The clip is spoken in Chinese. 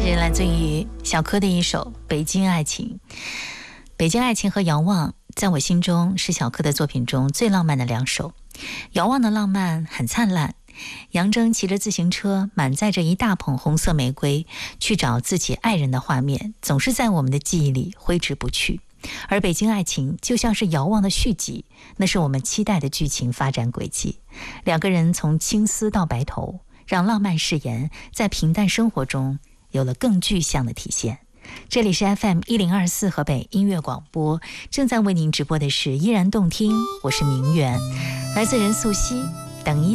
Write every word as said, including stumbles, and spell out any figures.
是来自于小柯的一首《北京爱情》。北京爱情和遥望在我心中是小柯的作品中最浪漫的两首。遥望的浪漫很灿烂，杨铮骑着自行车满载着一大捧红色玫瑰去找自己爱人的画面，总是在我们的记忆里挥之不去。而北京爱情就像是遥望的续集，那是我们期待的剧情发展轨迹。两个人从青丝到白头，让浪漫誓言在平淡生活中有了更具象的体现。这里是 F M 一零二四河北音乐广播，正在为您直播的是依然动听，我是明媛，来自任素汐，等一